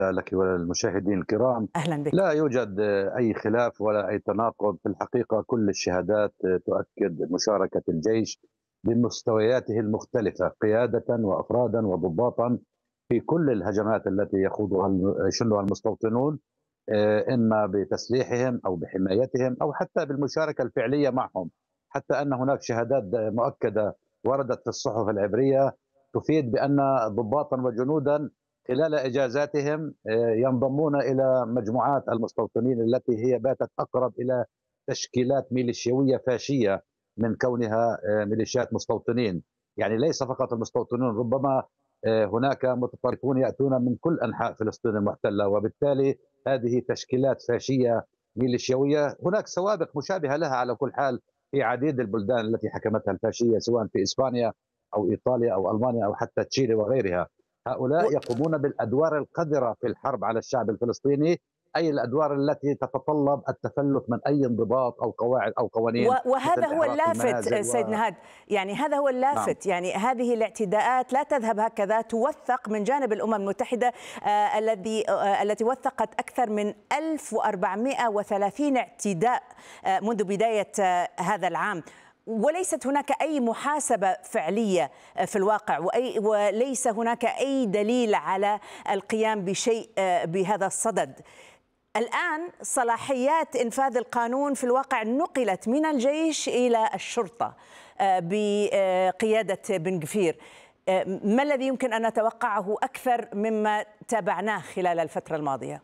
لك وللمشاهدين الكرام. أهلا بك. لا يوجد أي خلاف ولا أي تناقض في الحقيقة. كل الشهادات تؤكد مشاركة الجيش بمستوياته المختلفة قيادة وأفرادا وضباطا في كل الهجمات التي يشنها المستوطنون، إما بتسليحهم أو بحمايتهم أو حتى بالمشاركة الفعلية معهم. حتى أن هناك شهادات مؤكدة وردت في الصحف العبرية تفيد بأن ضباطا وجنودا خلال إجازاتهم ينضمون إلى مجموعات المستوطنين التي هي باتت أقرب إلى تشكيلات ميليشيوية فاشية من كونها ميليشيات مستوطنين. يعني ليس فقط المستوطنون، ربما هناك متطرفون يأتون من كل أنحاء فلسطين المحتلة، وبالتالي هذه تشكيلات فاشية ميليشيوية. هناك سوابق مشابهة لها على كل حال في عديد البلدان التي حكمتها الفاشية، سواء في إسبانيا أو إيطاليا أو ألمانيا أو حتى تشيلي وغيرها. هؤلاء يقومون بالأدوار القذرة في الحرب على الشعب الفلسطيني، أي الأدوار التي تتطلب التفلت من أي انضباط أو قواعد أو قوانين مثل وهذا هو إحراق اللافت المنازل سيد نهاد، يعني هذا هو نعم. اللافت، يعني هذه الاعتداءات لا تذهب هكذا، توثق من جانب الأمم المتحدة التي وثقت أكثر من 1430 اعتداء منذ بداية هذا العام، وليست هناك أي محاسبة فعلية في الواقع، وليس هناك أي دليل على القيام بشيء بهذا الصدد. الآن صلاحيات إنفاذ القانون في الواقع نقلت من الجيش إلى الشرطة بقيادة بن غفير. ما الذي يمكن أن نتوقعه أكثر مما تابعناه خلال الفترة الماضية؟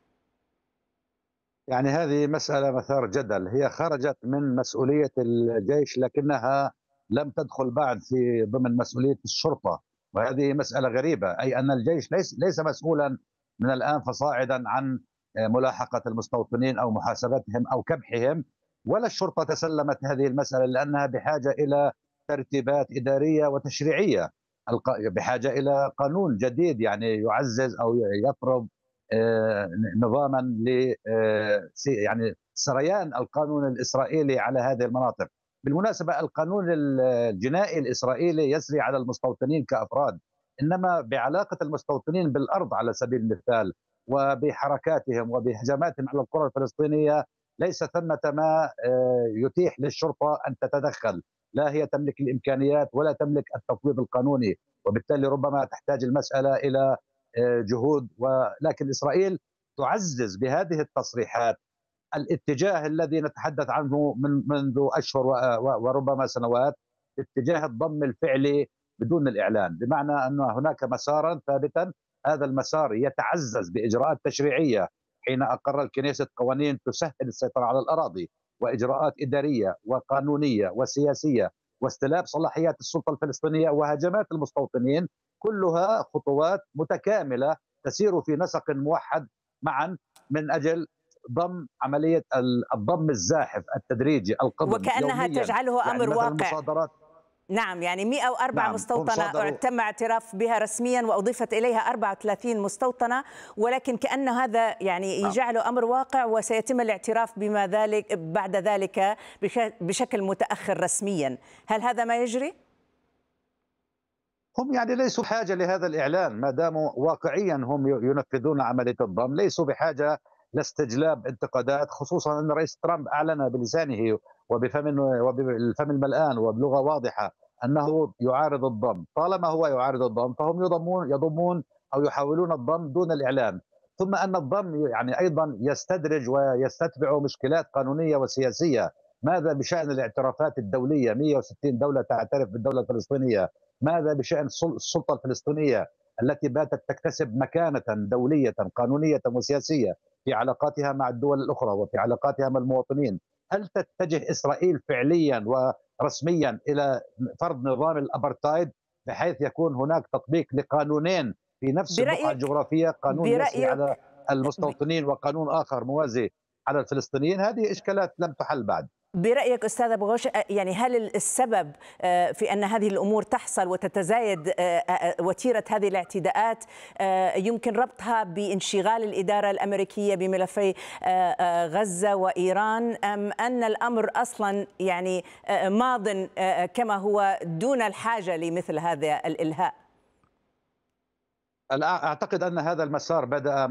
يعني هذه مسألة مثار جدل، هي خرجت من مسؤولية الجيش لكنها لم تدخل بعد في ضمن مسؤولية الشرطة، وهذه مسألة غريبة. أي أن الجيش ليس مسؤولا من الآن فصاعدا عن ملاحقة المستوطنين أو محاسبتهم أو كبحهم، ولا الشرطة تسلمت هذه المسألة لأنها بحاجة إلى ترتيبات إدارية وتشريعية، بحاجة إلى قانون جديد يعني يعزز أو يفرض نظاما ل يعني سريان القانون الاسرائيلي على هذه المناطق. بالمناسبه القانون الجنائي الاسرائيلي يسري على المستوطنين كافراد، انما بعلاقه المستوطنين بالارض على سبيل المثال وبحركاتهم وبهجماتهم على القرى الفلسطينيه ليس ثمه ما يتيح للشرطه ان تتدخل. لا هي تملك الامكانيات ولا تملك التفويض القانوني، وبالتالي ربما تحتاج المساله الى جهود. ولكن إسرائيل تعزز بهذه التصريحات الاتجاه الذي نتحدث عنه منذ أشهر وربما سنوات، اتجاه الضم الفعلي بدون الإعلان، بمعنى أن هناك مسارا ثابتا، هذا المسار يتعزز بإجراءات تشريعية حين أقر الكنيست قوانين تسهل السيطرة على الأراضي، وإجراءات إدارية وقانونية وسياسية، واستلاب صلاحيات السلطة الفلسطينية وهجمات المستوطنين، كلها خطوات متكاملة تسير في نسق موحد معا من أجل ضم عملية الضم الزاحف التدريجي القدم وكأنها يوميا. تجعله يعني أمر مثلا واقع. المصادرات، نعم، يعني 104 نعم هم مستوطنة صادروا. تم اعتراف بها رسميا وأضيفت إليها 34 مستوطنة، ولكن كأن هذا يعني نعم. يجعله أمر واقع وسيتم الاعتراف بما ذلك بعد ذلك بشكل متأخر رسميا. هل هذا ما يجري؟ هم يعني ليسوا بحاجة لهذا الإعلان ما داموا واقعيا هم ينفذون عملية الضم، ليسوا بحاجة لاستجلاب انتقادات، خصوصا أن الرئيس ترامب أعلن بلسانه وبالفم الملآن وبلغة واضحة أنه يعارض الضم. طالما هو يعارض الضم فهم يضمون أو يحاولون الضم دون الإعلان. ثم أن الضم يعني أيضا يستدرج ويستتبع مشكلات قانونية وسياسية. ماذا بشأن الاعترافات الدولية؟ 160 دولة تعترف بالدولة الفلسطينية. ماذا بشأن السلطة الفلسطينية التي باتت تكتسب مكانة دولية قانونية وسياسية في علاقاتها مع الدول الأخرى وفي علاقاتها مع المواطنين؟ هل تتجه إسرائيل فعليا ورسميا إلى فرض نظام الأبرتايد بحيث يكون هناك تطبيق لقانونين في نفس البقعة برأيك الجغرافية، قانون يسري على برأيك المستوطنين وقانون آخر موازي على الفلسطينيين؟ هذه إشكالات لم تحل بعد. برأيك أستاذ أبو غوش، يعني هل السبب في أن هذه الأمور تحصل وتتزايد وتيرة هذه الاعتداءات يمكن ربطها بانشغال الإدارة الأمريكية بملفي غزة وإيران، أم أن الأمر أصلا يعني ماض كما هو دون الحاجة لمثل هذا الإلهاء؟ أعتقد أن هذا المسار بدأ